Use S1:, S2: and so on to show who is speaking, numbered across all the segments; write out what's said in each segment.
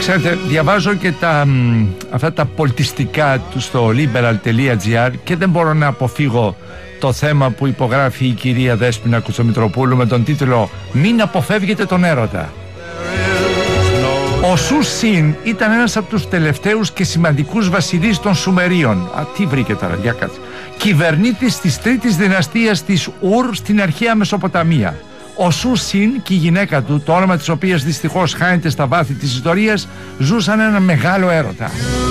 S1: Ξέρετε, διαβάζω και αυτά τα πολιτιστικά του στο liberal.gr και δεν μπορώ να αποφύγω το θέμα που υπογράφει η κυρία Δέσποινα Κουτσομητροπούλου με τον τίτλο «Μην αποφεύγετε τον έρωτα». Ο Σου-Συν ήταν ένας από τους τελευταίους και σημαντικούς βασιλείς των Σουμερίων. Τι βρήκε τώρα, για κάτσε. Κυβερνήτης της τρίτης δυναστείας της Ουρ στην αρχαία Μεσοποταμία. Ο Σου-Συν και η γυναίκα του, το όνομα της οποίας δυστυχώς χάνεται στα βάθη της ιστορίας, ζούσαν ένα μεγάλο έρωτα.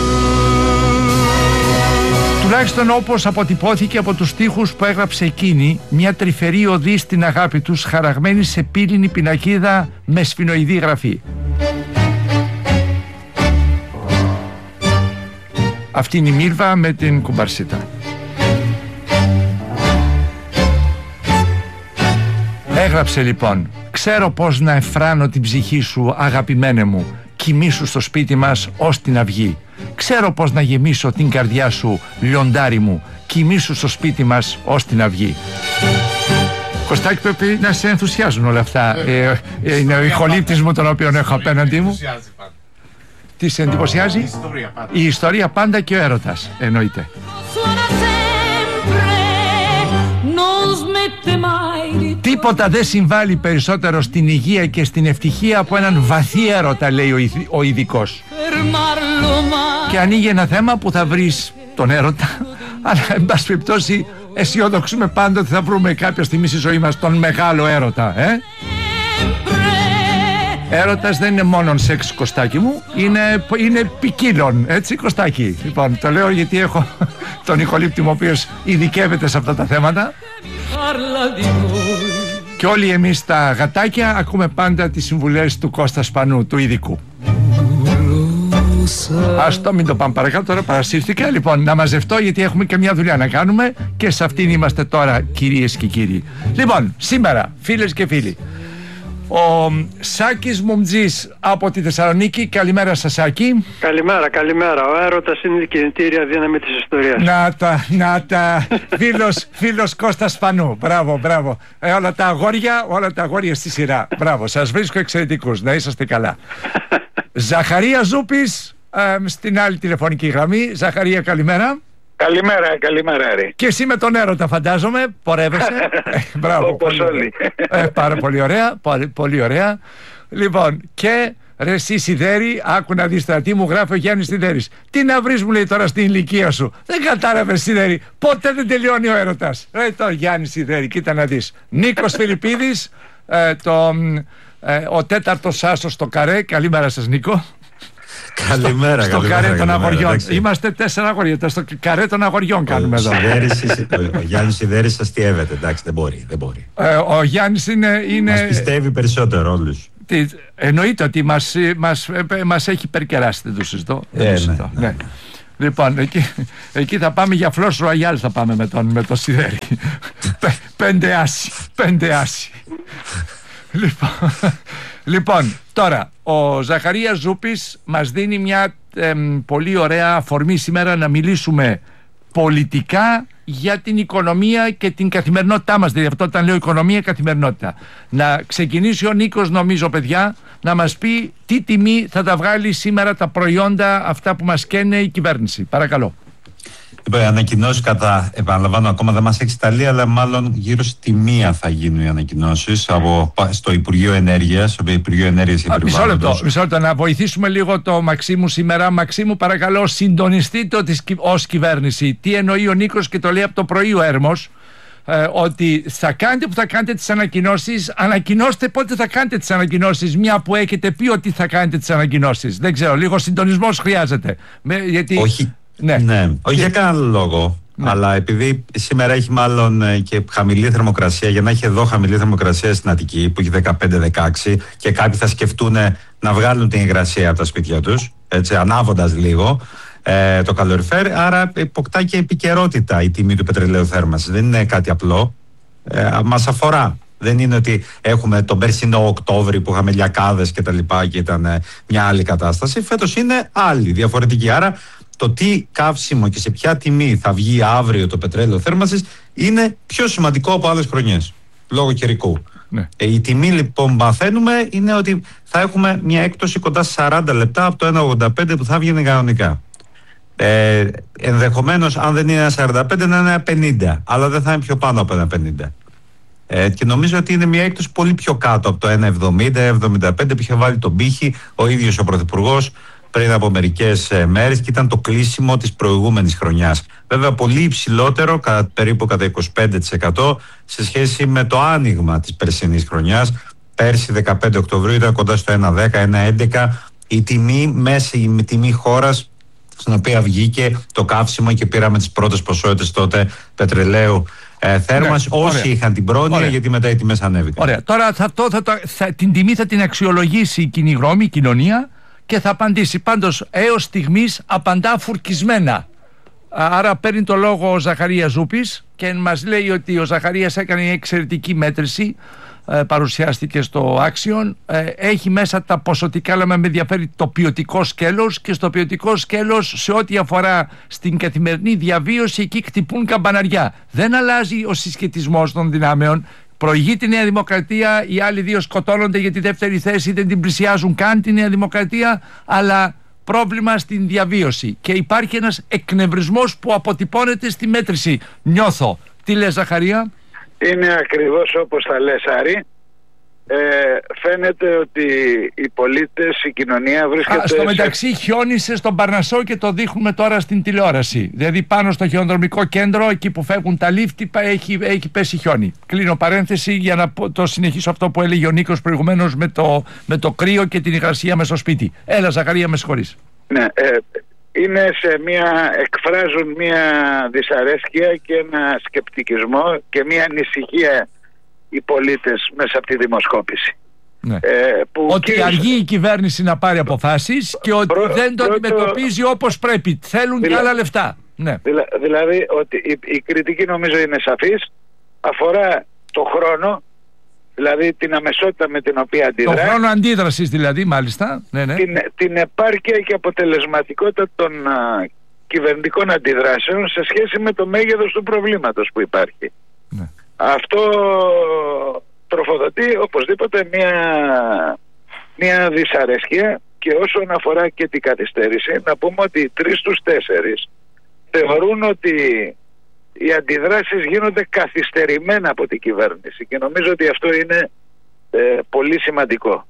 S1: Τουλάχιστον όπως αποτυπώθηκε από τους στίχους που έγραψε εκείνη, μια τρυφερή οδή στην αγάπη τους, χαραγμένη σε πύληνη πινακίδα με σφινοειδή γραφή. Αυτή είναι η Μίλβα με την κουμπαρσίτα. Έγραψε λοιπόν: «Ξέρω πως να εφράνω την ψυχή σου, αγαπημένε μου, κοιμήσου στο σπίτι μας ως την αυγή. Ξέρω πως να γεμίσω την καρδιά σου, λιοντάρι μου, κοιμήσου στο σπίτι μας ως την αυγή». Κωστάκη, πρέπει να σε ενθουσιάζουν όλα αυτά. Είναι ο ηχολήπτης μου τον οποίο έχω απέναντί μου. Τι σε εντυπωσιάζει? Η ιστορία πάντα και ο έρωτας, εννοείται. Τίποτα δεν συμβάλλει περισσότερο στην υγεία και στην ευτυχία από έναν βαθύ έρωτα, λέει ο ειδικός. Και ανοίγει ένα θέμα που θα βρεις τον έρωτα, αλλά εν πάση περιπτώσει αισιοδοξούμε πάντα ότι θα βρούμε κάποια στιγμή στη ζωή μας τον μεγάλο έρωτα. Έρωτας δεν είναι μόνο σεξ, Κωστάκη μου, είναι ποικίλων, έτσι, Κωστάκη? Λοιπόν, το λέω γιατί έχω τον ηχολήπτη μου ο οποίος ειδικεύεται σε αυτά τα θέματα. Και όλοι εμείς τα γατάκια ακούμε πάντα τις συμβουλές του Κώστα Σπανού, του ειδικού. Ας το μην το πάμε παρακάτω, τώρα παρασύρθηκα. Λοιπόν, να μαζευτώ γιατί έχουμε και μια δουλειά να κάνουμε και σε αυτήν είμαστε τώρα, κυρίες και κύριοι. Λοιπόν, σήμερα, φίλες και φίλοι, ο Σάκης Μουμτζής από τη Θεσσαλονίκη. Καλημέρα σας, Σάκη.
S2: Καλημέρα. Ο έρωτας είναι η κινητήρια δύναμη της ιστορίας.
S1: Να τα. Φίλος Κώστας Σπανού. Μπράβο. Όλα τα αγόρια στη σειρά. Μπράβο, σας βρίσκω εξαιρετικούς. Να είσαστε καλά. Ζαχαρία Ζούπης στην άλλη τηλεφωνική γραμμή. Ζαχαρία, καλημέρα.
S3: Καλημέρα, ρε.
S1: Και εσύ με τον έρωτα, φαντάζομαι, πορεύεσαι. Μπράβο.
S3: Όπως όλοι.
S1: Πάρα πολύ ωραία. Λοιπόν, και ρε εσύ Σιδέρη, άκου να δεις τώρα τι μου γράφει ο Γιάννης Σιδέρης. Τι να βρεις, μου λέει, τώρα στην ηλικία σου? Δεν κατάλαβες, Σιδέρη, ποτέ δεν τελειώνει ο έρωτας. Ρε το Γιάννη Σιδέρη, κοίτα να δεις. Νίκος Φιλιππίδης, ο τέταρτος άσος στο καρέ. Καλημέρα σας, Νίκο.
S4: Καλημέρα.
S1: Στο καρέ των αγοριών. Είμαστε 4 αγόρια. Στο καρέ των αγοριών κάνουμε εδώ.
S4: Ο Γιάννης Σιδέρης αστιεύεται. Εντάξει, δεν μπορεί.
S1: Ο Γιάννης είναι.
S4: Μας πιστεύει περισσότερο όλους.
S1: Εννοείται ότι μας έχει υπερκεράσει. Δεν το συζητώ. Ναι. Λοιπόν, εκεί θα πάμε για Φλός Ρουαγιάλ. Θα πάμε με τον Σιδέρη. 5 άση. Λοιπόν, τώρα ο Ζαχαρίας Ζούπης μας δίνει μια πολύ ωραία αφορμή σήμερα να μιλήσουμε πολιτικά για την οικονομία και την καθημερινότητά μας. Δηλαδή αυτό όταν λέω οικονομία, καθημερινότητα. Να ξεκινήσει ο Νίκος, νομίζω, παιδιά, να μας πει τι τιμή θα τα βγάλει σήμερα τα προϊόντα αυτά που μας καίνε η κυβέρνηση. Παρακαλώ.
S4: Οι ανακοινώσεις, επαναλαμβάνω, ακόμα δεν μας έχει σταλεί, αλλά μάλλον γύρω στη 1 θα γίνουν οι ανακοινώσεις στο Υπουργείο Ενέργειας, στο Υπουργείο Ενέργειας και Περιβάλλοντος.
S1: Μισό λεπτό, να βοηθήσουμε λίγο το Μαξίμου σήμερα. Μαξίμου, παρακαλώ, συντονιστείτε ως κυβέρνηση. Τι εννοεί ο Νίκος και το λέει από το πρωί ο Έρμος, ότι θα κάνετε τις ανακοινώσεις. Ανακοινώστε πότε θα κάνετε τις ανακοινώσεις, μια που έχετε πει ότι θα κάνετε τις ανακοινώσεις. Δεν ξέρω, λίγο συντονισμός χρειάζεται.
S4: Όχι. Ναι, όχι για κανέναν λόγο, αλλά επειδή σήμερα έχει μάλλον και χαμηλή θερμοκρασία, για να έχει εδώ χαμηλή θερμοκρασία στην Αττική που έχει 15-16 και κάποιοι θα σκεφτούν να βγάλουν την υγρασία από τα σπίτια τους, έτσι, ανάβοντας λίγο το καλοριφέρ, άρα υποκτά και επικαιρότητα η τιμή του πετρελαίου θέρμανσης. Δεν είναι κάτι απλό, μας αφορά. Δεν είναι ότι έχουμε τον περσινό Οκτώβρη που είχαμε λιακάδες και τα λοιπά και ήταν μια άλλη κατάσταση. Φέτος είναι άλλη, διαφορετική. Άρα το τι καύσιμο και σε ποια τιμή θα βγει αύριο το πετρέλαιο θέρμανσης είναι πιο σημαντικό από άλλες χρονιές, λόγω καιρικού.
S1: Ναι.
S4: Η τιμή λοιπόν που μαθαίνουμε είναι ότι θα έχουμε μια έκπτωση κοντά σε 40 λεπτά από το 1,85 που θα βγαίνει κανονικά. Ενδεχομένως, αν δεν είναι 45, να είναι 50, αλλά δεν θα είναι πιο πάνω από 1,50. Και νομίζω ότι είναι μια έκπτωση πολύ πιο κάτω από το 1,70-1,75 που είχε βάλει τον πύχη ο ίδιος ο Πρωθυπουργός πριν από μερικές μέρες και ήταν το κλείσιμο της προηγούμενης χρονιάς. Βέβαια πολύ υψηλότερο, περίπου κατά 25% σε σχέση με το άνοιγμα της περσινής χρονιάς. Πέρσι 15 Οκτωβρίου ήταν κοντά στο 1,10-1,11 η τιμή χώρας στην οποία βγήκε το καύσιμο και πήραμε τις πρώτες ποσότητες τότε πετρελαίου θέρμανση. Όσοι είχαν την πρόνοια, γιατί μετά οι τιμές ανέβηκαν.
S1: Ωραία. Τώρα την τιμή θα την αξιολογήσει η κοινή γνώμη, η κοινωνία, και θα απαντήσει. Πάντως έως στιγμής απαντά φουρκισμένα. Άρα παίρνει το λόγο ο Ζαχαρίας Ζούπης και μας λέει ότι ο Ζαχαρίας έκανε εξαιρετική μέτρηση, παρουσιάστηκε στο Axion, έχει μέσα τα ποσοτικά, αλλά με ενδιαφέρει το ποιοτικό σκέλος, και στο ποιοτικό σκέλος σε ό,τι αφορά στην καθημερινή διαβίωση εκεί χτυπούν καμπαναριά. Δεν αλλάζει ο συσχετισμός των δυνάμεων. Προηγεί τη Νέα Δημοκρατία, οι άλλοι δύο σκοτώνονται για τη δεύτερη θέση, δεν την πλησιάζουν καν τη Νέα Δημοκρατία, αλλά πρόβλημα στην διαβίωση. Και υπάρχει ένας εκνευρισμός που αποτυπώνεται στη μέτρηση. Νιώθω. Τι λες, Ζαχαρία?
S3: Είναι ακριβώς όπως τα λες, Άρη. Φαίνεται ότι οι πολίτες, η κοινωνία βρίσκεται...
S1: Στο μεταξύ χιόνισε στον Παρνασσό και το δείχνουμε τώρα στην τηλεόραση. Δηλαδή πάνω στο χιονοδρομικό κέντρο, εκεί που φεύγουν τα λίφτη, έχει πέσει χιόνι. Κλείνω παρένθεση για να το συνεχίσω αυτό που έλεγε ο Νίκος προηγουμένως με το κρύο και την υγρασία μες στο σπίτι. Έλα, Ζαχαρία, με συγχωρείς.
S3: Ναι, είναι εκφράζουν μια δυσαρέσκεια και ένα σκεπτικισμό και μια ανησυχία οι πολίτες μέσα από τη δημοσκόπηση.
S1: Ναι. Ότι αργεί η κυβέρνηση να πάρει αποφάσεις και ότι δεν το αντιμετωπίζει όπως πρέπει. Θέλουν και άλλα λεφτά. Ναι.
S3: Δηλαδή ότι η κριτική νομίζω είναι σαφής, αφορά το χρόνο, δηλαδή την αμεσότητα με την οποία αντιδρά.
S1: Το χρόνο αντίδρασης δηλαδή, μάλιστα. Ναι, ναι.
S3: Την επάρκεια και αποτελεσματικότητα των κυβερνητικών αντιδράσεων σε σχέση με το μέγεθος του προβλήματος που υπάρχει. Ναι. Αυτό τροφοδοτεί οπωσδήποτε μια δυσαρέσκεια, και όσον αφορά και την καθυστέρηση, να πούμε ότι 3 στους 4 θεωρούν ότι οι αντιδράσεις γίνονται καθυστερημένα από την κυβέρνηση, και νομίζω ότι αυτό είναι πολύ σημαντικό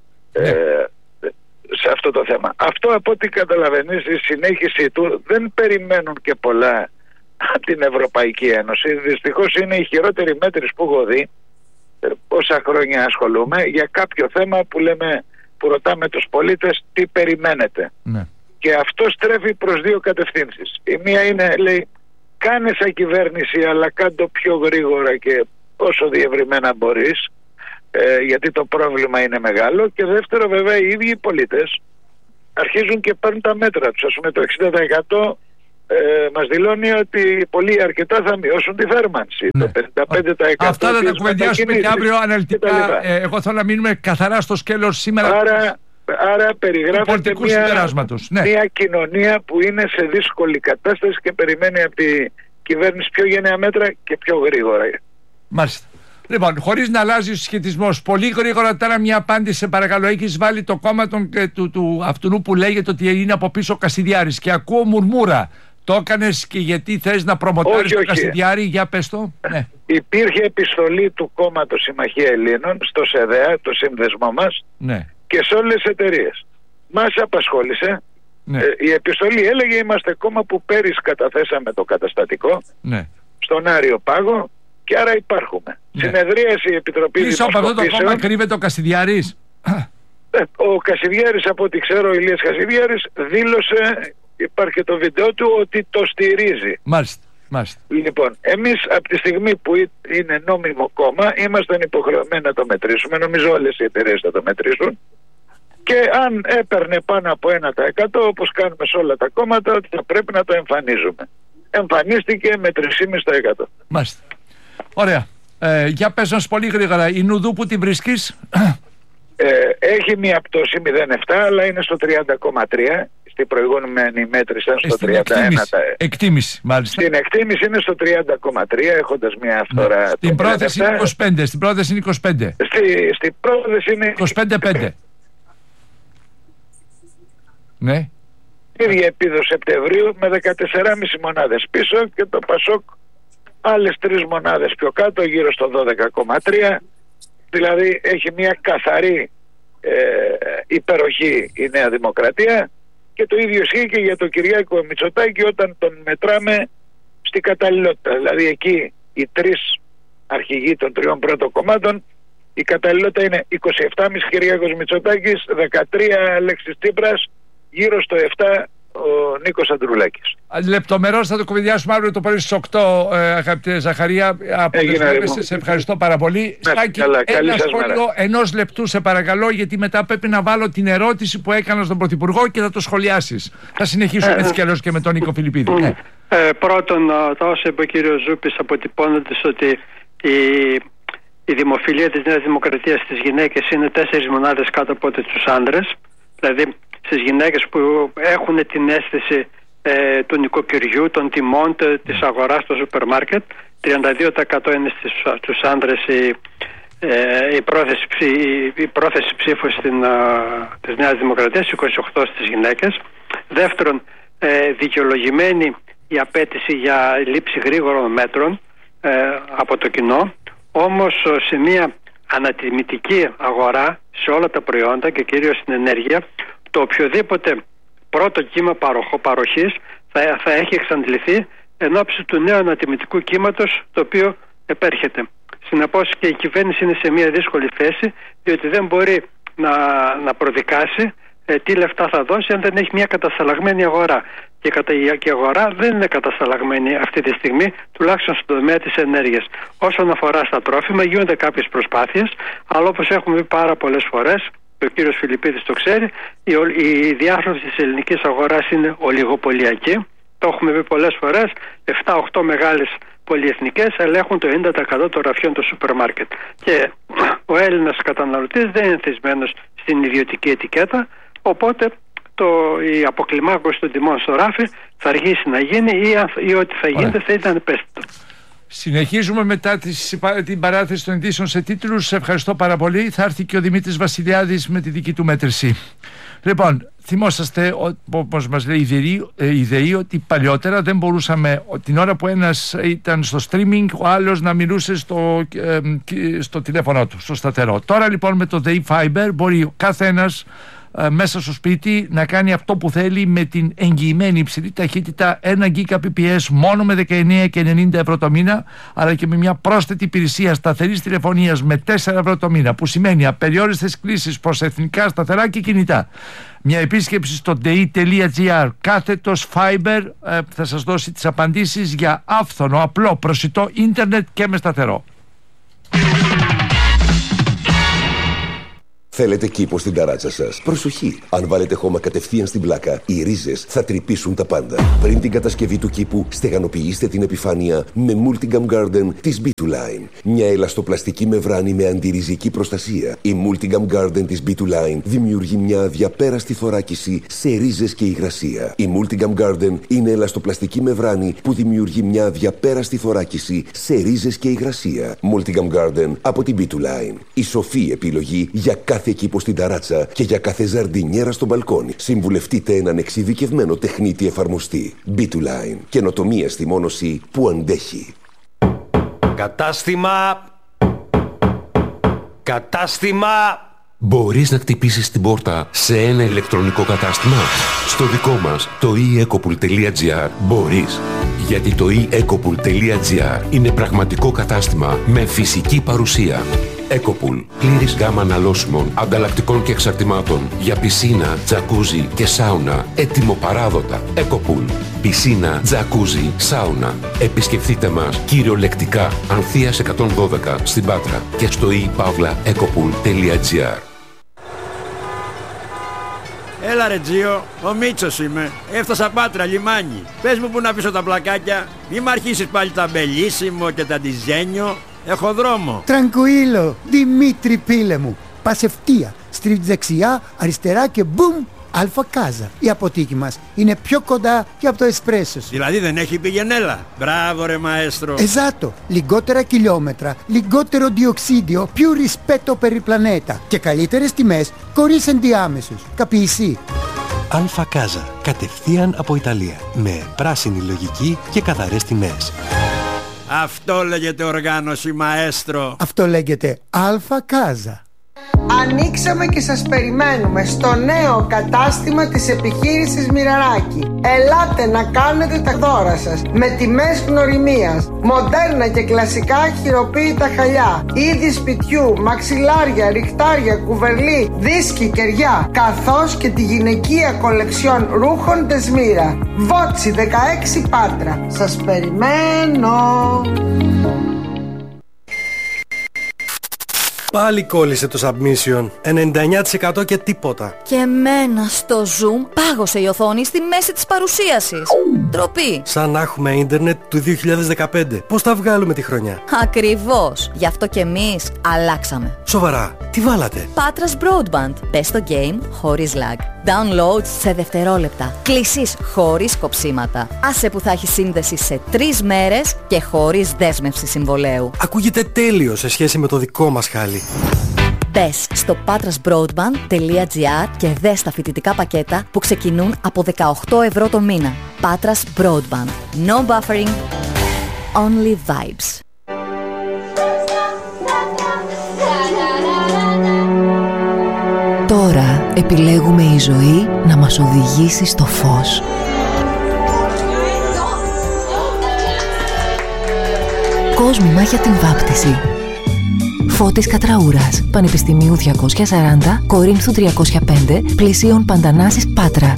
S3: σε αυτό το θέμα. Αυτό, από ό,τι καταλαβαίνεις, η συνέχιση του δεν περιμένουν και πολλά από την Ευρωπαϊκή Ένωση. Δυστυχώς είναι η χειρότερη μέτρηση που έχω δει όσα χρόνια ασχολούμαι για κάποιο θέμα που ρωτάμε τους πολίτες τι περιμένετε. Ναι. Και αυτό στρέφει προς 2 κατευθύνσεις. Η μία είναι, λέει, κάνε σαν κυβέρνηση, αλλά κάνε το πιο γρήγορα και όσο διευρυμένα μπορείς, γιατί το πρόβλημα είναι μεγάλο. Και δεύτερο, βέβαια, οι ίδιοι οι πολίτες αρχίζουν και παίρνουν τα μέτρα τους. Ας πούμε, το 60% μας δηλώνει ότι πολύ αρκετά θα μειώσουν τη θέρμανση. Ναι. Το 55%.
S1: Αυτά θα τα κουβεντιάσουμε και αύριο αναλυτικά. Εγώ θέλω να μείνουμε καθαρά στο σκέλος σήμερα.
S3: Άρα περιγράφεται μια κοινωνία που είναι σε δύσκολη κατάσταση και περιμένει από τη κυβέρνηση πιο γενναία μέτρα και πιο γρήγορα.
S1: Μάλιστα. Λοιπόν, χωρίς να αλλάζει ο συσχετισμός, πολύ γρήγορα τώρα μια απάντηση, παρακαλώ. Έχεις βάλει το κόμμα του αυτού που λέγεται ότι είναι από πίσω ο Κασιδιάρης και ακούω μουρμούρα. Το έκανες και γιατί θες να προμοτάρεις το Κασιδιάρη? Για πες το. Ναι.
S3: Υπήρχε επιστολή του κόμματος Συμμαχία Ελλήνων στο ΣΕΔΕΑ, το σύνδεσμό μας,
S1: ναι,
S3: και σε όλες τις εταιρείες. Μας απασχόλησε. Ναι. Η επιστολή έλεγε είμαστε κόμμα που πέρυσι καταθέσαμε το καταστατικό, ναι, στον Άριο Πάγο, και άρα υπάρχουμε. Ναι. Συνεδρίασε η Επιτροπή
S1: Δημοσκοπήσεων. Πίσω από αυτό το κόμμα κρύβεται ο Κασιδιάρης.
S3: Ο Κασιδιάρης, από ό,τι ξέρω, ο Ηλίας Κασιδιάρης δήλωσε, υπάρχει και το βίντεο του, ότι το στηρίζει.
S1: Μάλιστα.
S3: Λοιπόν, εμείς από τη στιγμή που είναι νόμιμο κόμμα ήμασταν υποχρεωμένοι να το μετρήσουμε. Νομίζω όλες οι εταιρείες θα το μετρήσουν. Και αν έπαιρνε πάνω από 1%, όπως κάνουμε σε όλα τα κόμματα, ότι θα πρέπει να το εμφανίζουμε. Εμφανίστηκε με 3,5%.
S1: Μάλιστα. Ωραία. Για πες μας πολύ γρήγορα, η Νουδού που την βρίσκεις?
S3: Έχει μια πτώση 0,7, αλλά είναι στο 30,3. Στην προηγούμενη μέτρηση ήταν στο 31%.
S1: Εκτίμηση, μάλιστα.
S3: Στην εκτίμηση είναι στο 30,3%, έχοντας μια φθορά.
S1: Στην πρόθεση είναι 25%. Στην πρόθεση είναι 25%.
S3: Στην πρόθεση είναι
S1: 25,5%. Ναι.
S3: Ίδια επίδοση Σεπτεμβρίου με 14,5 μονάδες πίσω και το Πασόκ άλλες 3 μονάδες πιο κάτω, γύρω στο 12,3%. Δηλαδή έχει μια καθαρή υπεροχή η Νέα Δημοκρατία, και το ίδιο ισχύει και για τον Κυριάκο Μητσοτάκη όταν τον μετράμε στην καταλληλότητα. Δηλαδή εκεί οι 3 αρχηγοί των 3 πρώτων κομμάτων, η καταλληλότητα είναι 27,5 Κυριάκος Μητσοτάκης, 13 Αλέξης Τσίπρας, γύρω στο 7 ο Νίκος Αντρουλάκης.
S1: Λεπτομερώς θα το κουβεντιάσουμε αύριο το πρωί στις 8, αγαπητέ Ζαχαρία. Σε ευχαριστώ πάρα πολύ. Στάκη, ένα σχόλιο ενός λεπτού σε παρακαλώ, γιατί μετά πρέπει να βάλω την ερώτηση που έκανα στον Πρωθυπουργό και θα το σχολιάσεις. Θα συνεχίσουμε έτσι κι αλλιώς και με τον Νίκο Φιλιππίδη.
S2: Πρώτον, τα όσα είπε ο κύριος Ζούπης αποτυπώνονται ότι η δημοφιλία της Νέας Δημοκρατίας στις γυναίκες είναι 4 μονάδες κάτω από ό,τι στους άντρες. Δηλαδή στις γυναίκες που έχουν την αίσθηση του νοικοκυριού, των τιμών, της αγοράς στο σούπερ μάρκετ, 32% είναι στους άντρες η πρόθεση ψήφου της Νέας Δημοκρατίας, 28% στις γυναίκες. Δεύτερον, δικαιολογημένη η απέτηση για λήψη γρήγορων μέτρων από το κοινό, όμως σε μια ανατιμητική αγορά σε όλα τα προϊόντα και κυρίως στην ενέργεια, το οποιοδήποτε πρώτο κύμα παροχής θα έχει εξαντληθεί εν ώψη του νέου ανατιμητικού κύματος το οποίο επέρχεται. Συνεπώς και η κυβέρνηση είναι σε μια δύσκολη θέση, διότι δεν μπορεί να προδικάσει τι λεφτά θα δώσει αν δεν έχει μια κατασταλαγμένη αγορά. Και η αγορά δεν είναι κατασταλαγμένη αυτή τη στιγμή, τουλάχιστον στον τομέα της ενέργειας. Όσον αφορά στα τρόφιμα, γίνονται κάποιες προσπάθειες, αλλά όπως έχουμε πει πάρα πολλές φορές, και ο κύριος Φιλιππίδης το ξέρει, η διάρθρωση της ελληνικής αγοράς είναι ολιγοπωλιακή. Το έχουμε πει πολλές φορές. 7-8 μεγάλες πολυεθνικές ελέγχουν το 90% των ραφιών του σούπερ μάρκετ. Και ο Έλληνας καταναλωτής δεν είναι θυσμένος στην ιδιωτική ετικέτα, οπότε η αποκλιμάκωση των τιμών στο ράφι θα αργήσει να γίνει ή ό,τι θα γίνεται θα ήταν επέστητο.
S1: Συνεχίζουμε μετά την παράθεση των ειδήσεων σε τίτλους. Σε ευχαριστώ πάρα πολύ. Θα έρθει και ο Δημήτρης Βασιλιάδης με τη δική του μέτρηση. Λοιπόν, θυμόσαστε, όπως μας λέει η ΔΕΗ, ότι παλιότερα δεν μπορούσαμε την ώρα που ένας ήταν στο streaming, ο άλλος να μιλούσε στο τηλέφωνο του, στο σταθερό. Τώρα λοιπόν με το ΔΕΗ Fiber μπορεί ο καθένας μέσα στο σπίτι να κάνει αυτό που θέλει με την εγγυημένη υψηλή ταχύτητα 1 Gbps μόνο με 19,90 ευρώ το μήνα, αλλά και με μια πρόσθετη υπηρεσία σταθερής τηλεφωνίας με 4 ευρώ το μήνα, που σημαίνει απεριόριστες κλήσεις προς εθνικά σταθερά και κινητά. Μια επίσκεψη στο di.gr /fiber θα σας δώσει τις απαντήσεις για άφθονο, απλό, προσιτό ίντερνετ και με σταθερό.
S5: Θέλετε κήπο στην ταράτσα σας? Προσοχή! Αν βάλετε χώμα κατευθείαν στην πλάκα, οι ρίζες θα τρυπήσουν τα πάντα. Πριν την κατασκευή του κήπου, στεγανοποιήστε την επιφάνεια με Multigam Garden της B2Line. Μια ελαστοπλαστική μεμβράνη με αντιριζική προστασία. Η Multigam Garden της B2Line δημιουργεί μια αδιαπέραστη θωράκιση σε ρίζες και υγρασία. Η Multigam Garden είναι ελαστοπλαστική μεμβράνη που δημιουργεί μια αδιαπέραστη θωράκιση σε ρίζες και υγρασία. Multigam Garden από την B2Line. Η σοφή επιλογή για κάθε κήπο στην ταράτσα και για κάθε ζαρντινιέρα στο μπαλκόνι. Συμβουλευτείτε έναν εξειδικευμένο τεχνίτη εφαρμοστή. B2Line. Καινοτομία στη μόνωση που αντέχει.
S6: Κατάστημα. Μπορείς να χτυπήσεις την πόρτα σε ένα ηλεκτρονικό κατάστημα? Στο δικό μας, το eEcopool.gr, μπορείς. Γιατί το eEcopool.gr είναι πραγματικό κατάστημα με φυσική παρουσία. Ecopool. Πλήρης γάμα αναλώσιμων, ανταλλακτικών και εξαρτημάτων για πισίνα, τζακούζι και σάουνα. Έτοιμο παράδοτα. Ecopool. Πισίνα, τζακούζι, σάουνα. Επισκεφτείτε μας κυριολεκτικά Ανθείας 112 στην Πάτρα και στο ePavlaEcopool.gr.
S7: Έλα ρε Τζίο, ο Μίτσος είμαι. Έφτασα Πάτρα, λιμάνι. Πες μου που να πίσω τα πλακάκια. Μη μ' αρχίσεις πάλι τα μπελίσιμο και τα ντιζένιο. Έχω δρόμο.
S8: Τρανκουίλο, Δημήτρη πίλε μου. Πας ευθεία, στρίβεις δεξιά, αριστερά και μπουμ, Αλφα Κάζα. Η αποθήκη μας είναι πιο κοντά και από το εσπρέσο σου.
S7: Δηλαδή δεν έχει πηγενέλα. Μπράβο ρε μαέστρο.
S8: Esatto. Λιγότερα χιλιόμετρα, λιγότερο διοξίδιο, più rispetto per il pianeta και καλύτερες τιμές χωρίς ενδιάμεσους. Capisci?
S9: Αλφα Κάζα. Κατευθείαν από Ιταλία. Με πράσινη λογική και καθαρές τιμές.
S7: Αυτό λέγεται οργάνωση μαέστρο.
S8: Αυτό λέγεται Αλφα Κάζα.
S10: Ανοίξαμε και σας περιμένουμε στο νέο κατάστημα της επιχείρησης Μοιραράκη. Ελάτε να κάνετε τα δώρα σας με τιμές γνωριμίας. Μοντέρνα και κλασικά χειροποίητα χαλιά, είδη σπιτιού, μαξιλάρια, ριχτάρια, κουβερλί, δίσκοι, κεριά, καθώς και τη γυναικεία κολεξιόν ρούχων Δεσμύρα. Βότσι 16 Πάτρα. Σας περιμένω.
S9: Πάλι κόλλησε το submission. 99% και τίποτα.
S11: Και εμένα στο Zoom πάγωσε η οθόνη στη μέση της παρουσίασης. Ντροπή.
S9: Σαν να έχουμε ίντερνετ του 2015. Πώς θα βγάλουμε τη χρονιά?
S11: Ακριβώς. Γι' αυτό και εμείς αλλάξαμε.
S9: Σοβαρά, τι βάλατε?
S11: Patras Broadband. Μπες στο game χωρίς lag. Downloads σε δευτερόλεπτα. Κλήσεις χωρίς κοψίματα. Άσε που θα έχει σύνδεση σε 3 μέρες και χωρίς δέσμευση συμβολέου.
S9: Ακούγεται τέλειο σε σχέση με το δικό μας χάλι.
S11: Μπες στο patrasbroadband.gr και δες τα φοιτητικά πακέτα που ξεκινούν από 18 ευρώ το μήνα. Patras Broadband. No buffering. Only vibes.
S12: Τώρα επιλέγουμε η ζωή να μας οδηγήσει στο φως. Κόσμημα για την βάπτιση. Φώτης Κατραούρας, Πανεπιστημίου 240, Κορίνθου 305, πλησίων Παντανάσης Πάτρα.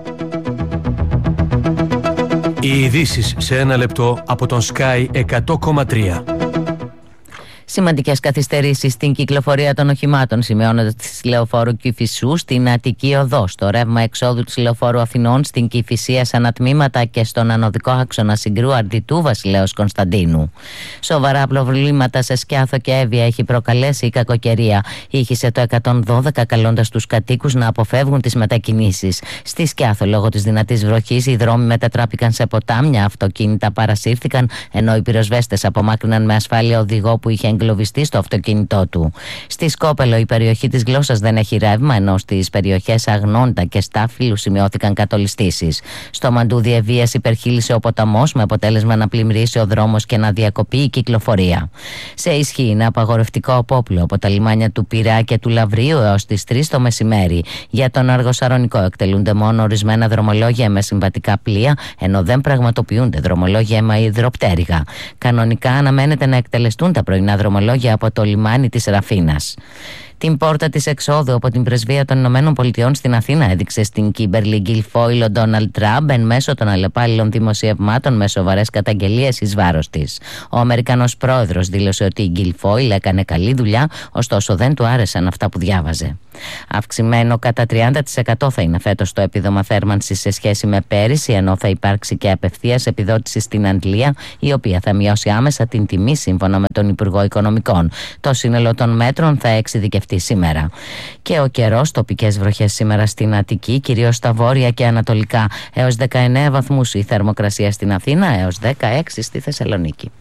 S9: Οι ειδήσεις σε 1 λεπτό από τον Sky 100,3.
S13: Σημαντικές καθυστερήσεις στην κυκλοφορία των οχημάτων σημειώνονται της λεωφόρου Κηφισού στην Αττική Οδό, στο ρεύμα εξόδου της λεωφόρου Αθηνών, στην Κηφισία σε ανατμήματα και στον ανωδικό άξονα Συγκρού Αρδιτού Βασιλέως Κωνσταντίνου. Σοβαρά προβλήματα σε Σκιάθο και Εύβοια έχει προκαλέσει η κακοκαιρία. Ήχησε το 112 καλώντας τους κατοίκους να αποφεύγουν τις μετακινήσεις. Στη Σκιάθο, λόγω της δυνατής βροχής, οι δρόμοι μετατράπηκαν σε ποτάμια, αυτοκίνητα παρασύρθηκαν, ενώ οι πυροσβέστες απομάκρυναν με ασφάλεια οδηγό που είχε εγκλωβιστεί στο αυτοκίνητό του. Στη Σκόπελο, η περιοχή της Γλώσσας δεν έχει ρεύμα, ενώ στις περιοχές Αγνώντα και Στάφυλου σημειώθηκαν κατολιστήσεις. Στο Μαντούδι Ευβοίας υπερχείλησε ο ποταμός, με αποτέλεσμα να πλημμυρίσει ο δρόμος και να διακοπεί η κυκλοφορία. Σε ισχύ είναι απαγορευτικό απόπλου από τα λιμάνια του Πειραιά και του Λαβρίου έως τις 3 το μεσημέρι. Για τον Αργοσαρονικό εκτελούνται μόνο ορισμένα δρομολόγια με συμβατικά πλοία, ενώ δεν πραγματοποιούνται δρομολόγια με υδροπτέρυγα. Κανονικά αναμένεται να εκτελεστούν τα πρωινά δρομολόγια από το λιμάνι της Ραφίνας. Την πόρτα της εξόδου από την Πρεσβεία των Ηνωμένων Πολιτειών στην Αθήνα έδειξε στην Κίμπερλι Γκιλφόιλ ο Ντόναλντ Τραμπ εν μέσω των αλλεπάλληλων δημοσιευμάτων με σοβαρές καταγγελίες εις βάρος της. Ο Αμερικανός πρόεδρος δήλωσε ότι η Γκιλφόιλ έκανε καλή δουλειά, ωστόσο δεν του άρεσαν αυτά που διάβαζε. Αυξημένο κατά 30% θα είναι φέτος το επίδομα θέρμανσης σε σχέση με πέρυσι, ενώ θα υπάρξει και απευθείας επιδότηση στην Αντλία, η οποία θα μειώσει άμεσα την τιμή σύμφωνα με τον Υπουργό Οικονομικών. Το σύνολο των μέτρων θα εξειδικευτεί σήμερα. Και ο καιρός, τοπικές βροχές σήμερα στην Αττική, κυρίως στα βόρεια και ανατολικά, έως 19 βαθμούς η θερμοκρασία στην Αθήνα, έως 16 στη Θεσσαλονίκη.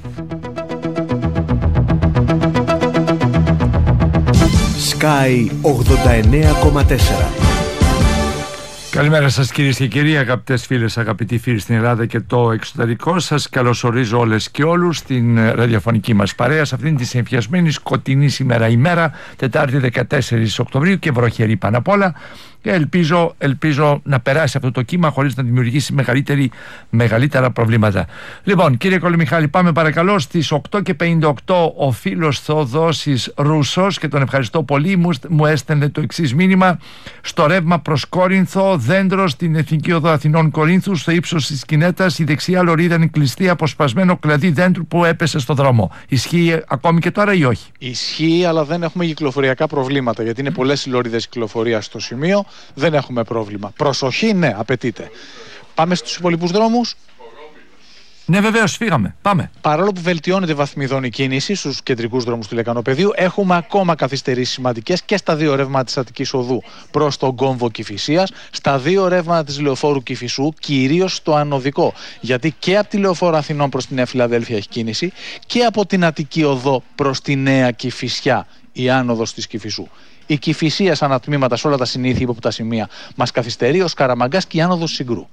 S9: Sky 89,4.
S1: Καλημέρα σας κυρίες και κύριοι, αγαπητές φίλες, αγαπητοί φίλοι στην Ελλάδα και το εξωτερικό. Σας καλωσορίζω όλες και όλους στην ραδιοφωνική μας παρέα σε αυτήν τη συνεφιασμένη σκοτεινή σήμερα ημέρα, Τετάρτη 14 Οκτωβρίου και βροχερή πάνω απ' όλα. Και ελπίζω να περάσει αυτό το κύμα χωρίς να δημιουργήσει μεγαλύτερα προβλήματα. Λοιπόν, κύριε Κολυμιχάλη, πάμε παρακαλώ στις 8:58. Ο φίλος Θοδόσης Ρούσος, και τον ευχαριστώ πολύ, μου έστελνε το εξής μήνυμα: στο ρεύμα προς Κόρινθο, δέντρο στην Εθνική Οδό Αθηνών Κορίνθου, στο ύψος της Κινέτας, η δεξιά λωρίδα είναι κλειστή από σπασμένο κλαδί δέντρου που έπεσε στο δρόμο. Ισχύει ακόμη και τώρα ή όχι?
S14: Ισχύει, αλλά δεν έχουμε κυκλοφοριακά προβλήματα, γιατί είναι πολλές οι λωρίδες κυκλοφορίας στο σημείο. Δεν έχουμε πρόβλημα. Προσοχή, ναι, απαιτείται. Πάμε στους υπολοιπούς δρόμους.
S1: Ναι, βεβαίως, φύγαμε. Πάμε.
S14: Παρόλο που βελτιώνεται βαθμιδών η κίνηση στους κεντρικούς δρόμους του Λεκανοπεδίου, έχουμε ακόμα καθυστερήσεις σημαντικές και στα 2 ρεύματα της Αττικής Οδού προς τον κόμβο Κηφισίας, στα 2 ρεύματα της Λεωφόρου Κηφισού, κυρίως στο ανωδικό. Γιατί και από τη Λεωφόρο Αθηνών προς τη Νέα Φιλαδέλφια έχει κίνηση και από την Αττική Οδό προς τη Νέα Κηφισιά, η άνοδος της Κηφισού. Η Κηφισία σαν ανατμήματα σε όλα τα συνήθεια ύποπτα σημεία μας καθυστερεί, ο Καραμαγκάς και η άνοδος Συγκρού.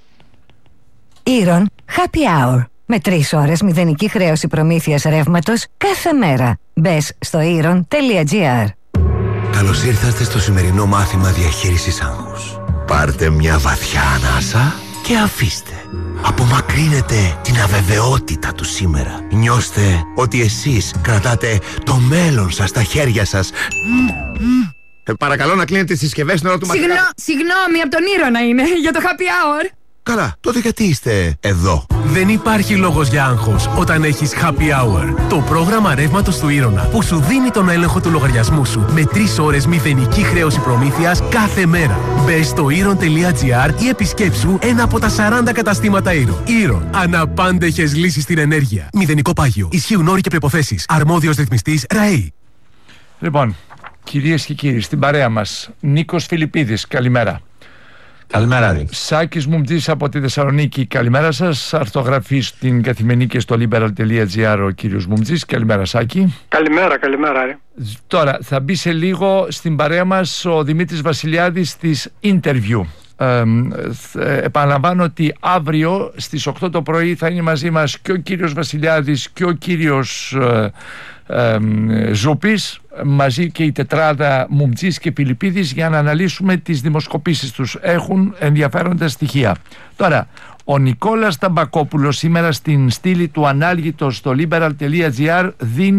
S15: Ήρων Happy Hour. Με 3 ώρες μηδενική χρέωση προμήθειας ρεύματος κάθε μέρα. Μπες στο iron.gr.
S16: Καλώς ήρθατε στο σημερινό μάθημα διαχείρισης άγχους. Πάρτε μια βαθιά ανάσα και αφήστε. Απομακρύνετε την αβεβαιότητα του σήμερα. Νιώστε ότι εσείς κρατάτε το μέλλον σας στα χέρια σας. Παρακαλώ να κλείνετε τις συσκευές στην ώρα του μαθήματος.
S17: Συγγνώμη, από τον Ήρωνα είναι, για το happy hour.
S16: Καλά, τότε γιατί είστε εδώ?
S18: Δεν υπάρχει λόγος για άγχος όταν έχεις Happy Hour. Το πρόγραμμα ρεύματος του Ήρωνα που σου δίνει τον έλεγχο του λογαριασμού σου με 3 ώρες μηδενική χρέωση προμήθειας κάθε μέρα. Μπες στο iron.gr ή επισκέψου ένα από τα 40 καταστήματα Ήρωνα. Ήρωνα. Αναπάντεχες λύσεις στην ενέργεια. Μηδενικό πάγιο. Ισχύουν όροι και προϋποθέσεις. Αρμόδιος ρυθμιστής ΡΑΕΗ.
S1: Λοιπόν, κυρίες και κύριοι, στην παρέα μας Νίκος Φιλιππίδης, καλημέρα.
S4: Καλημέρα, Ρή.
S1: Σάκης Μουμτζής από τη Θεσσαλονίκη, καλημέρα σας. Αρθογραφεί στην Καθημερινή και στο liberal.gr ο κύριος Μουμτζής. Καλημέρα, Σάκη.
S2: Καλημέρα, Ρή.
S1: Τώρα θα μπει σε λίγο στην παρέα μας ο Δημήτρης Βασιλιάδης της Interview. Επαναλαμβάνω ότι αύριο στις 8 το πρωί θα είναι μαζί μας και ο κύριος Βασιλιάδης και ο κύριος Ζούπης, μαζί και η τετράδα Μουμτζής και Φιλιππίδης, για να αναλύσουμε τις δημοσκοπήσεις τους. Έχουν ενδιαφέροντα στοιχεία. Τώρα, ο Νικόλας Ταμπακόπουλος σήμερα στην στήλη του Ανάλγητος στο liberal.gr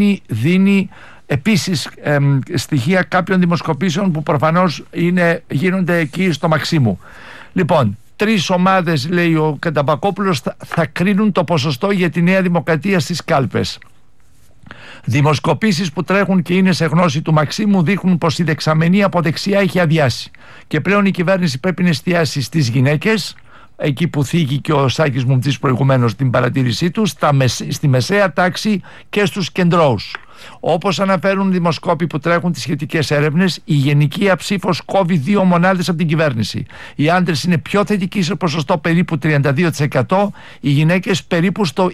S1: δίνει επίσης στοιχεία κάποιων δημοσκοπήσεων που προφανώς γίνονται εκεί στο Μαξίμου. Λοιπόν, 3 ομάδες, λέει ο Ταμπακόπουλος, θα κρίνουν το ποσοστό για τη Νέα Δημοκρατία στις κάλπες. Δημοσκοπήσεις που τρέχουν και είναι σε γνώση του Μαξίμου δείχνουν πως η δεξαμενή από δεξιά έχει αδειάσει και πλέον η κυβέρνηση πρέπει να εστιάσει στις γυναίκες, εκεί που θίγει και ο Σάκης Μουμτζής προηγουμένως την παρατήρησή του, στη μεσαία τάξη και στους κεντρώους. Όπως αναφέρουν δημοσκόποι που τρέχουν τις σχετικές έρευνες, η γενική αψήφος κόβει 2 μονάδες από την κυβέρνηση. Οι άντρες είναι πιο θετικοί σε ποσοστό περίπου 32%, οι γυναίκες περίπου στο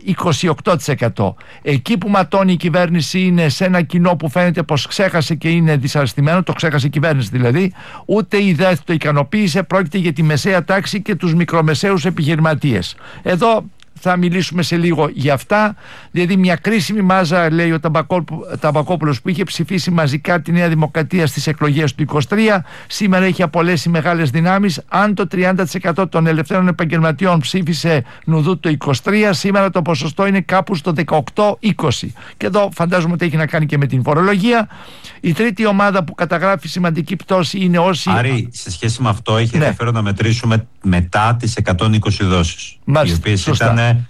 S1: 28%. Εκεί που ματώνει η κυβέρνηση είναι σε ένα κοινό που φαίνεται πως ξέχασε και είναι δυσαρεστημένο, το ξέχασε η κυβέρνηση δηλαδή, ούτε η ΔΕΘ το ικανοποίησε, πρόκειται για τη μεσαία τάξη και τους μικρομεσαίους επιχειρηματίες. Εδώ θα μιλήσουμε σε λίγο για αυτά. Δηλαδή μια κρίσιμη μάζα, λέει ο Ταμπακόπουλος, που είχε ψηφίσει μαζικά τη Νέα Δημοκρατία στις εκλογές του 23, σήμερα έχει απολέσει μεγάλες δυνάμεις. Αν το 30% των ελευθέρων επαγγελματιών ψήφισε Νουδού το 23, σήμερα το ποσοστό είναι κάπου στο 18-20. Και εδώ φαντάζομαι ότι έχει να κάνει και με την φορολογία. Η τρίτη ομάδα που καταγράφει σημαντική πτώση είναι όσοι...
S4: Άρη, σε σχέση με αυτό έχει ενδιαφέρον να μετρήσουμε μετά τις 120 δόσεις.
S1: Μάλιστα,
S4: οι οποίες ήταν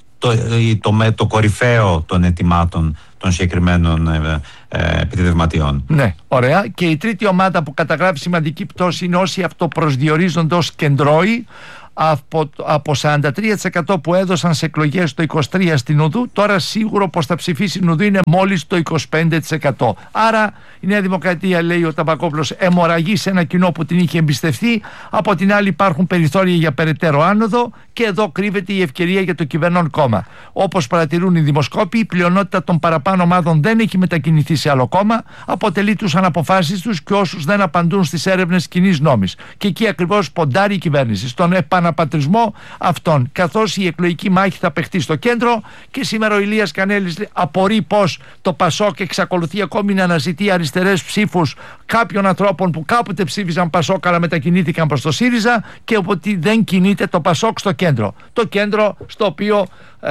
S4: το κορυφαίο των ετοιμάτων των συγκεκριμένων επιτεδευματιών.
S1: Ναι, ωραία. Και η τρίτη ομάδα που καταγράφει σημαντική πτώση είναι όσοι αυτοπροσδιορίζονται ως κεντρώοι. Από 43% που έδωσαν σε εκλογές το 23 στην Ουδού, τώρα σίγουρο πως θα ψηφίσει η Ουδού είναι μόλις το 25%. Άρα η Νέα Δημοκρατία, λέει ο Ταμπακόπουλος, αιμορραγεί σε ένα κοινό που την είχε εμπιστευτεί. Από την άλλη υπάρχουν περιθώρια για περαιτέρω άνοδο και εδώ κρύβεται η ευκαιρία για το κυβερνών κόμμα. Όπως παρατηρούν οι δημοσκόποι, η πλειονότητα των παραπάνω ομάδων δεν έχει μετακινηθεί σε άλλο κόμμα, αποτελεί τους αναποφάσεις τους και όσους δεν απαντούν στις έρευνες κοινής νόμης. Και εκεί ακριβώς ποντάρει η κυβέρνηση, στον επαναπατρισμό αυτών, καθώς η εκλογική μάχη θα παιχτεί στο κέντρο. Και σήμερα ο Ηλίας Κανέλης απορεί πως το Πασόκ εξακολουθεί ακόμη να αναζητεί αριστερές ψήφους κάποιων ανθρώπων που κάποτε ψήφιζαν Πασόκ αλλά μετακινήθηκαν προς το ΣΥΡΙΖΑ, και ότι δεν κινείται το Πασόκ στο κέντρο. Το κέντρο στο οποίο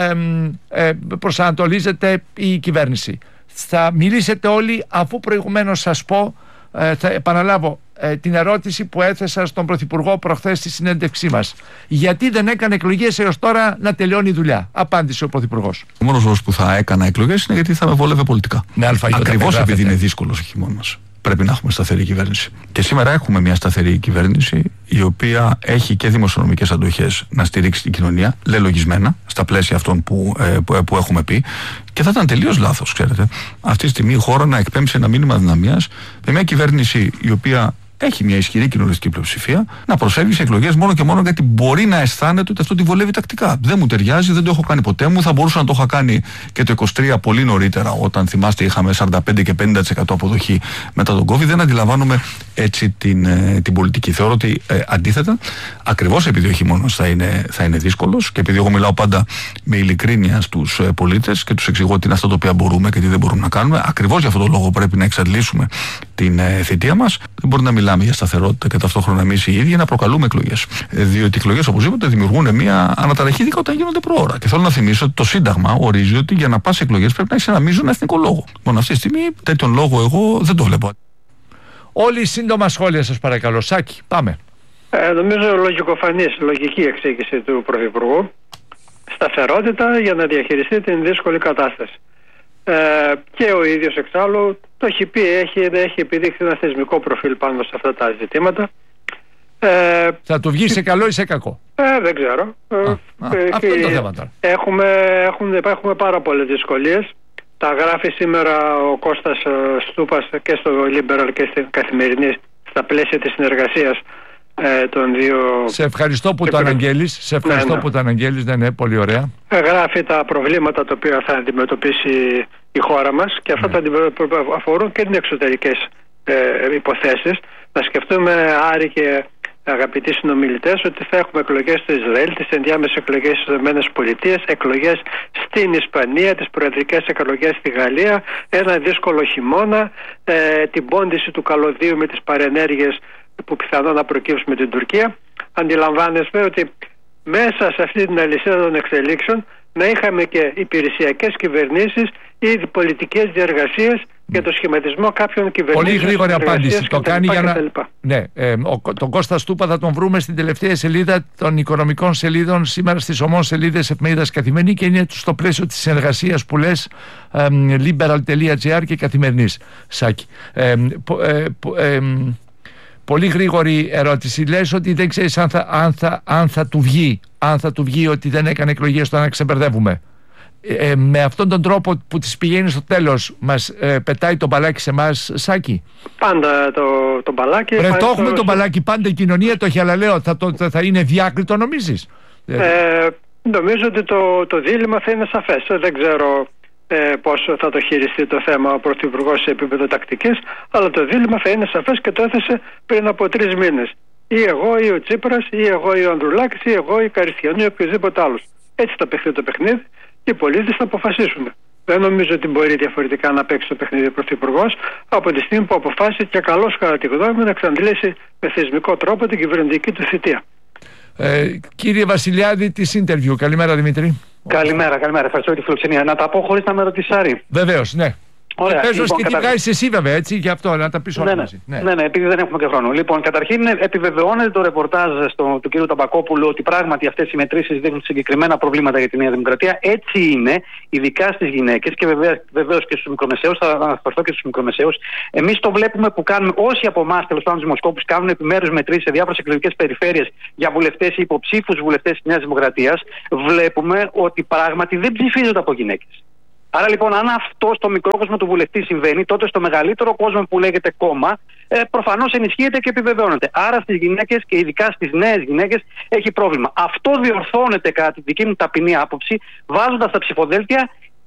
S1: προσανατολίζεται η κυβέρνηση. Θα μιλήσετε όλοι, αφού προηγουμένως σας πω, θα επαναλάβω την ερώτηση που έθεσα στον Πρωθυπουργό προχθές στη συνέντευξή μας. Γιατί δεν έκανε εκλογές έως τώρα να τελειώνει η δουλειά? Απάντησε ο Πρωθυπουργός.
S19: Ο μόνος λόγος που θα έκανα εκλογές είναι γιατί θα με βόλευε πολιτικά.
S1: Με αλφαγιώτα.
S19: Ακριβώς επειδή είναι δύσκολος ο χειμώνας.
S1: πρέπει να έχουμε σταθερή κυβέρνηση. Και σήμερα έχουμε μια σταθερή κυβέρνηση, η οποία έχει και δημοσιονομικές αντοχές να στηρίξει την κοινωνία, λελογισμένα, στα πλαίσια αυτών που έχουμε πει. Και θα ήταν τελείως λάθος, ξέρετε, αυτή τη στιγμή η χώρα να εκπέμψει ένα μήνυμα δυναμίας με μια κυβέρνηση η οποία έχει μια ισχυρή κοινωνιστική πλειοψηφία, να προσφεύγει σε εκλογές μόνο και μόνο γιατί μπορεί να αισθάνεται ότι αυτό τη βολεύει τακτικά. Δεν μου ταιριάζει, δεν το έχω κάνει ποτέ μου. Θα μπορούσα να το είχα κάνει και το 23 πολύ νωρίτερα, όταν θυμάστε είχαμε 45 και 50% αποδοχή μετά τον COVID. Δεν αντιλαμβάνομαι έτσι την πολιτική. Θεωρώ ότι αντίθετα, ακριβώς επειδή ο χειμώνας θα είναι δύσκολος και επειδή εγώ μιλάω πάντα με ειλικρίνεια στους πολίτες και τους εξηγώ τι είναι αυτό το οποίο μπορούμε και τι δεν μπορούμε να κάνουμε, ακριβώς για αυτόν τον λόγο πρέπει να εξαντλήσουμε την θητεία μας. Δεν μπορεί να μιλάμε για σταθερότητα και ταυτόχρονα εμείς οι ίδιοι να προκαλούμε εκλογές. Διότι οι εκλογές οπωσδήποτε δημιουργούν μια αναταραχή, ειδικά όταν γίνονται προώρα. Και θέλω να θυμίσω ότι το Σύνταγμα ορίζει ότι για να πας σε εκλογές πρέπει να έχεις ένα μείζωνα εθνικό λόγο. Μόνο αυτή τη στιγμή τέτοιον λόγο εγώ δεν το βλέπω. Όλοι σύντομα σχόλια σας παρακαλώ. Σάκη, πάμε.
S2: Νομίζω λογικοφανής, λογική εξήγηση του Πρωθυπουργού. Σταθερότητα για να διαχειριστεί την δύσκολη κατάσταση. Και ο ίδιος εξάλλου το έχει πει, έχει επιδείξει ένα θεσμικό προφίλ πάνω σε αυτά τα ζητήματα.
S1: Θα του βγει σε καλό ή σε κακό?
S2: Δεν ξέρω.
S1: Αυτό είναι το θέμα τώρα.
S2: Έχουμε πάρα πολλές δυσκολίες. Τα γράφει σήμερα ο Κώστας Στούπας και στο Liberal και στην Καθημερινή στα πλαίσια της συνεργασίας των δύο. Σε ευχαριστώ που το αναγγέλεις. Που το αναγγέλεις, ναι, πολύ ωραία. Γράφει τα προβλήματα τα οποία θα αντιμετωπίσει η χώρα μας και αυτά αφορούν και τις εξωτερικές υποθέσεις. Να σκεφτούμε, Άρη και αγαπητοί συνομιλητές, ότι θα έχουμε εκλογές στο Ισραήλ, τις ενδιάμεσες εκλογές στις ΗΠΑ, εκλογές στην Ισπανία, τις προεδρικές εκλογές στη Γαλλία, ένα δύσκολο χειμώνα, την πόντιση του καλωδίου με τις παρενέργειες που πιθανόν να προκύψουν με την Τουρκία. Αντιλαμβάνεστε ότι μέσα σε αυτή την αλυσίδα των εξελίξεων να είχαμε και υπηρεσιακές κυβερνήσεις ή πολιτικές διεργασίες για το σχηματισμό κάποιων κυβερνήσεων. Πολύ γρήγορη απάντηση. Το κάνει για να. Ναι, τον Κώστα Στούπα θα τον βρούμε στην τελευταία σελίδα των οικονομικών σελίδων σήμερα στις ομών σελίδες εφημερίδας Καθημερινή και είναι στο πλαίσιο της συνεργασίας που λες liberal.gr και Καθημερινής. Σάκη. Πολύ γρήγορη ερώτηση. Λες ότι δεν ξέρεις αν θα του βγει ότι δεν έκανε εκλογές, το να ξεμπερδεύουμε. Με αυτόν τον τρόπο που τις πηγαίνει στο τέλος μας πετάει το μπαλάκι σε εμάς, Σάκη? Πάντα το μπαλάκι. Το έχουμε το μπαλάκι πάντα, η κοινωνία το έχει, αλλά λέω θα είναι διάκριτο, νομίζεις? Νομίζω ότι το δίλημμα θα είναι σαφές. Δεν ξέρω πόσο θα το χειριστεί το θέμα ο Πρωθυπουργός σε επίπεδο τακτικής, αλλά το δίλημμα θα είναι σαφές και το έθεσε πριν από 3 μήνες. Ή εγώ ή ο Τσίπρας, ή εγώ ή ο Ανδρουλάκης, ή εγώ ή η Καριστιανού ή οποιοδήποτε άλλος. Έτσι θα παιχθεί το παιχνίδι και οι πολίτες θα αποφασίσουν. Δεν νομίζω ότι μπορεί διαφορετικά να παίξει το παιχνίδι ο Πρωθυπουργός από τη στιγμή που αποφάσισε και καλώς κατά τη γνώμη μου να εξαντλήσει με θεσμικό τρόπο την κυβερνητική του θητεία. Κύριε Βασιλιάδη, της interview. Καλημέρα, Δημήτρη. Καλημέρα. Ευχαριστώ για τη φιλοξενία. Να τα πω χωρίς να με ρωτήσει, Άρη. Βεβαίως, ναι. Ωραία, παίζω και τι βγάζεις εσύ βέβαια, έτσι, γι' αυτό να τα πεις όλα μαζί. Ναι, επειδή δεν έχουμε και χρόνο. Λοιπόν, καταρχήν επιβεβαιώνεται το ρεπορτάζ του κ. Ταμπακόπουλου ότι πράγματι αυτές οι μετρήσεις δείχνουν συγκεκριμένα προβλήματα για τη Νέα Δημοκρατία. Έτσι είναι, ειδικά στις γυναίκες και βεβαίως και στους μικρομεσαίους. Θα αναφερθώ και στους μικρομεσαίους. Εμείς το βλέπουμε που κάνουμε, όσοι από εμάς, τέλος πάντων, δημοσκόπους, κάνουν επιμέρους μετρήσεις σε διάφορες εκλογικές περιφέρειες για βουλευτές ή υποψήφιους βουλευτές της Νέας Δημοκρατίας. Βλέπουμε ότι πράγματι δεν ψηφίζονται από γυναίκες. Άρα λοιπόν, αν αυτό στο μικρό κόσμο του βουλευτή συμβαίνει, τότε στο μεγαλύτερο κόσμο που λέγεται κόμμα, προφανώς ενισχύεται και επιβεβαιώνεται. Άρα στις γυναίκες και ειδικά στις νέες γυναίκες έχει πρόβλημα. Αυτό διορθώνεται κατά τη δική μου ταπεινή άποψη, βάζοντας στα ψηφοδέλτια